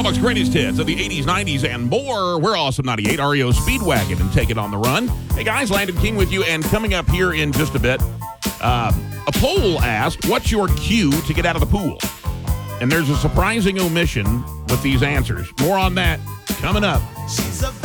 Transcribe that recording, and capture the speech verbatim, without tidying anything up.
Lubbock's greatest hits of the eighties, nineties, and more. We're Awesome ninety-eight, R E O Speedwagon, and take it on the run. Hey, guys, Landon King with you, and coming up here in just a bit, uh, a poll asked, what's your cue to get out of the pool? And there's a surprising omission with these answers. More on that coming up. She's a